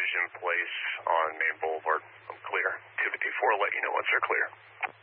signage in place on Main Boulevard. I'm clear. 254, let you know once they're clear.